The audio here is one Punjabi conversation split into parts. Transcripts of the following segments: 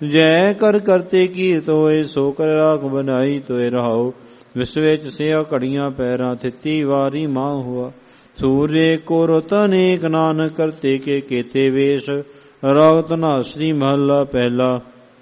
ਜੈ ਕਰ ਕਰਤੇ ਕੀਰਤ ਹੋਏ, ਸੋ ਕਰ ਰਾਖ ਬਨਾਈ ਤੋਏ ਰਹਾਉ। ਵਿਸ ਵਿੱਚ ਸਿਆ ਘੜੀਆਂ ਪੈਰਾਂ, ਥਿੱਤੀ ਵਾਰੀ ਮਾਂ ਹੁਆ। ਸੂਰਯ ਕੋ ਰੁਤ ਅਨੇਕ, ਨਾਨਕ ਕਰਤੇ ਕੇ ਕੇਤੇ ਵੇਸ਼। ਰਾਗ ਧਨਾਸਰੀ ਮਹੱਲਾ ਪਹਿਲਾ।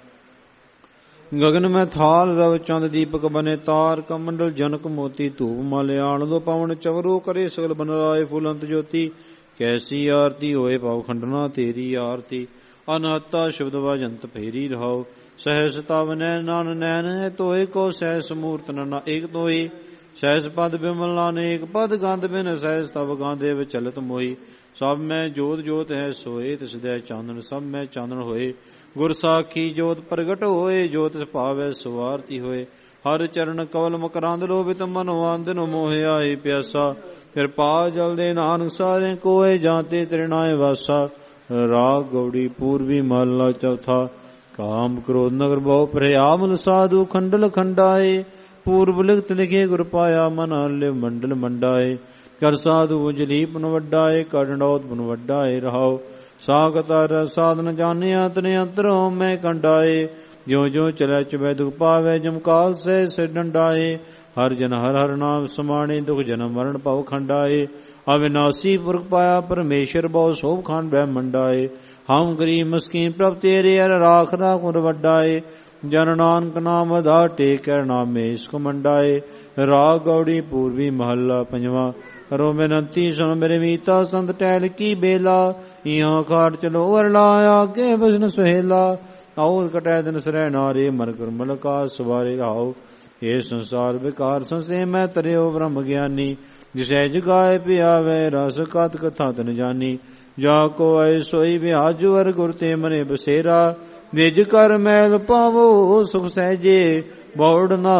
ਗਗਨ ਮੈਂ ਥਾਲ ਰਵ ਚੰਦ ਦੀਪਕ ਬਨੇ, ਤਾਰ ਕਮੰਡਲ ਜਨਕ ਮੋਤੀ ਧੂਪ ਮਲ ਆਨੰਦੋ ਪਵਨ ਚਵਰੋ ਕਰੇ ਸਗਲ ਬਨ ਰਾਏ ਫੁਲੰਤ ਜੋਤੀ। ਕੈਸੀ ਆਰਤੀ ਹੋਏ ਭਵ ਖੰਡਨਾ ਤੇਰੀ ਆਰਤੀ, ਅਨਹਤਾ ਸ਼ਬਦ ਵਜੰਤ ਫੇਰੀ ਰਹਾਉ। ਸਹਿਸ ਤਵ ਨੈਣ ਨਾਨ ਨੈਣ ਹੈ ਤੋਏ, ਕੋ ਸਹਿਸ ਮੂਰਤ ਨਨਾ ਏਕ ਤੋਏ। ਸਹਿਸ ਪਦ ਬਿਮਲ ਨਾਨੇਕ ਪਦ, ਗੰਧ ਬਿਨ ਸਹਿਸ ਤਵ ਗਾਂਧੇ ਵਿਚਲਤ ਮੋਹੀ। ਸਭ ਮੈਂ ਜੋਤ ਜੋਤ ਹੈ ਸੋਏ, ਤਿਸ ਦੈ ਚਾਨਣ ਸਭ ਮੈਂ ਚਾਨਣ ਹੋਏ। ਗੁਰ ਸਾਖੀ ਜੋਤ ਪ੍ਰਗਟ ਹੋਏ, ਜੋ ਤਿਸ ਭਾਵੈ ਸਵਾਰਤੀ ਹੋਏ। ਹਰ ਚਰਨ ਕਵਲ ਮਕਰੰਦ ਲੋਭਿਤ, ਮਨ ਆਂਦਨ ਮੋਹਿ ਆਏ ਪਿਆਸਾ। ਕਿਰਪਾ ਜਲ ਦੇ ਨਾਨਕ ਸਾਰੇ ਕੋਏ, ਜਾਂਤੇ ਤ੍ਰਿਣਾਏ ਵਾਸਾ। ਰਾਗ ਗੌੜੀ ਪੂਰਬੀ ਮਹਲਾ ਚੌਥਾ। ਕਾਮ ਕ੍ਰੋਧ ਨਗਰ ਬਹੁ ਪ੍ਰਿਆਮਲ, ਸਾਧੂ ਖੰਡਲ ਖੰਡਾਏ। ਪੂਰਬ ਲਿਖਤ ਲਿਖੇ ਗੁਰ ਪਾਇਆ, ਮਨ ਲਿਵ ਮੰਡਲ ਮੰਡਾਏ। ਕਰ ਸਾਧੂ ਉਜਲੀ ਪੁਨ ਵੱਡਾਏ, ਕਰਡੌਤ ਪੁਨ ਵੱਡਾਏ ਰਹਾਉ। ਸਾਖਤਰ ਸਾਧਨ ਜਾਣਿਆ, ਤਨੇ ਅੰਤਰੋਂ ਮੈਂ ਕੰਡਾਏ। ਜਿਉ ਜਿਉ ਚਲੈ ਚੁਬੈ ਦੁਖ ਪਾਵੈ, ਜਮਕਾਲ ਸਹਿ ਸਿਰ ਡੰਡਾਏ। ਹਰ ਜਨ ਹਰ ਹਰ ਨਾਮ ਸਮਾਣੇ, ਦੁਖ ਜਨਮ ਮਰਨ ਭਉ ਖੰਡਾਏ। ਅਵਿਨਾਸੀ ਪੁਰਖ ਪਾਇਆ, ਪਰਮੇਸ਼ਰ ਬਹੁ ਸੋਭ ਖਾਨ ਬ੍ਰਹਮੰਡਾਏ। ਹਮ ਗਰੀਬ ਮਸਕੀਨ ਪ੍ਰਭ ਤੇਰੇ, ਅਰ ਰਾਖ ਰਾਖ ਮੁਰ ਵੱਡਾਏ। ਜਨ ਨਾਨਕ ਨਾਮ ਆਧਾਰ ਟੇਕ, ਕਰ ਨਾਮੇ ਇਸਕੋ ਮੰਡਾਏ। ਰਾਗ ਗੌੜੀ ਪੂਰਬੀ ਮਹੱਲਾ ਪੰਜਵਾਂ। ਕਰੋ ਬੇਨੰਤੀ ਸੁਣ ਮੇਰੇ ਮੀਤਾ, ਸੰਤ ਟਹਿਲ ਕੀ ਬੇਲਾ। ਇਹਾਂ ਖਾਟ ਚਲੋ ਵਰ ਲਾਇਆ, ਕੇ ਬਸਨ ਸੁਹੇਲਾ। ਆਉ ਕਟੈ ਦਿਨ ਸਰੈ ਨਾਰੇ, ਮਰ ਕਰ ਮਲਕਾ ਸਵਾਰੇ ਰਹਾਉ। ਇਹ ਸੰਸਾਰ ਵਿਕਾਰ ਸੰਸੇ, ਮੈਂ ਤਰਿਓ ਬ੍ਰਹਮ ਗਿਆਨੀ। ਜਿਸੈ ਜਗਾਏ ਪਿਆਵੈ, ਰਸ ਕਤ ਕਥਾ ਤਨ ਜਾਨੀ। ਜਾ ਕੋ ਆਏ ਸੋਈ ਵਿਆਜੁ, ਅਰ ਗੁਰ ਤੇ ਮਨੇ ਬਸੇਰਾ। ਨਿਜ ਕਰ ਮੈਲ ਪਾਵੋ ਸੁਖ ਸਹਿਜੇ, ਬੌੜ ਨਾ